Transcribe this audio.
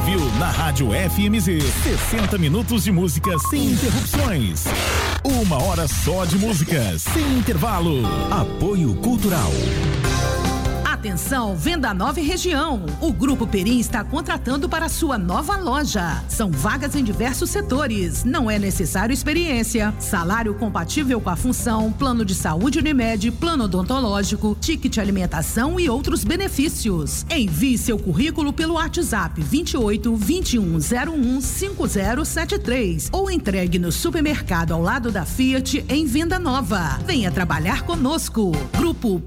ouviu na Rádio FMZ. 60 minutos de música sem interrupções. 1 hora só de música, sem intervalo. Apoio Cultural. Atenção, Venda Nova e Região. O Grupo Perim está contratando para a sua nova loja. São vagas em diversos setores. Não é necessário experiência. Salário compatível com a função, plano de saúde Unimed, plano odontológico, ticket alimentação e outros benefícios. Envie seu currículo pelo WhatsApp 28 2101 5073 ou entregue no supermercado ao lado da Fiat em Venda Nova. Venha trabalhar conosco. Grupo